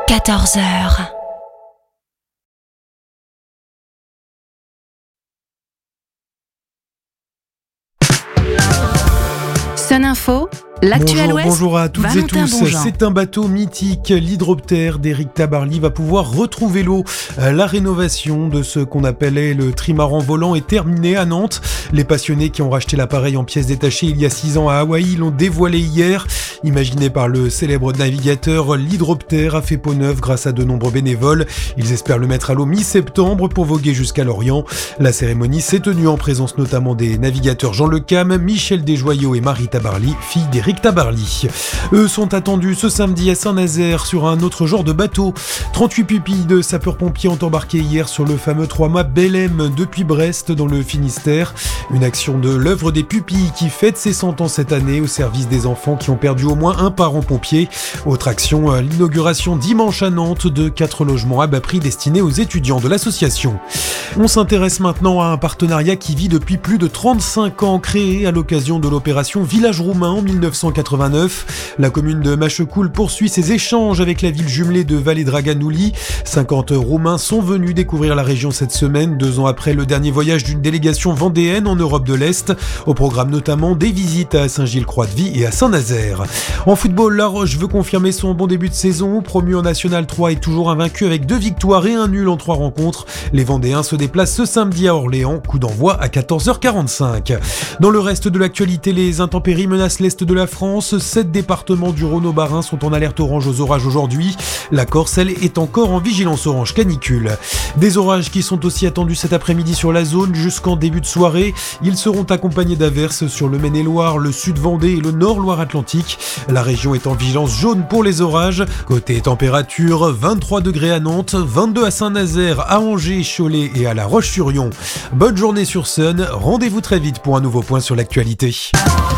14h. Sun Info, l'actuel Ouest. Bonjour à toutes et tous. Bonjean. C'est un bateau mythique. L'hydroptère d'Éric Tabarly va pouvoir retrouver l'eau. La rénovation de ce qu'on appelait le trimaran volant est terminée à Nantes. Les passionnés qui ont racheté l'appareil en pièces détachées il y a 6 ans à Hawaï l'ont dévoilé hier. Imaginé par le célèbre navigateur, l'hydroptère a fait peau neuve grâce à de nombreux bénévoles. Ils espèrent le mettre à l'eau mi-septembre pour voguer jusqu'à l'Orient. La cérémonie s'est tenue en présence notamment des navigateurs Jean Le Cam, Michel Desjoyaux et Marie Tabarly, fille d'Éric Tabarly. Eux sont attendus ce samedi à Saint-Nazaire sur un autre genre de bateau. 38 pupilles de sapeurs-pompiers ont embarqué hier sur le fameux 3-mâts Belém depuis Brest dans le Finistère. Une action de l'œuvre des pupilles qui fête ses 100 ans cette année au service des enfants qui ont perdu au moins un parent pompier. Autre action, l'inauguration dimanche à Nantes de 4 logements à bas prix destinés aux étudiants de l'association. On s'intéresse maintenant à un partenariat qui vit depuis plus de 35 ans, créé à l'occasion de l'opération Village Roumain en 1989. La commune de Machecoul poursuit ses échanges avec la ville jumelée de Vallée-Draganouli. 50 Roumains sont venus découvrir la région cette semaine, 2 ans après le dernier voyage d'une délégation vendéenne en Europe de l'Est. Au programme notamment des visites à Saint-Gilles-Croix-de-Vie et à Saint-Nazaire. En football, La Roche veut confirmer son bon début de saison. Promu en National 3 est toujours invaincu avec 2 victoires et un nul en 3 rencontres. Les Vendéens se déplacent ce samedi à Orléans. Coup d'envoi à 14h45. Dans le reste de l'actualité, les intempéries menacent l'Est de la France. 7 départements du Rhône-au-Bas-Rhin sont en alerte orange aux orages aujourd'hui. La Corse, elle, est encore en vigilance orange canicule. Des orages qui sont aussi attendus cet après-midi sur la zone jusqu'en début de soirée. Ils seront accompagnés d'averses sur le Maine-et-Loire, le Sud-Vendée et le Nord-Loire-Atlantique. La région est en vigilance jaune pour les orages. Côté température, 23 degrés à Nantes, 22 à Saint-Nazaire, à Angers, Cholet et à La Roche-sur-Yon. Bonne journée sur Sun. Rendez-vous très vite pour un nouveau point sur l'actualité.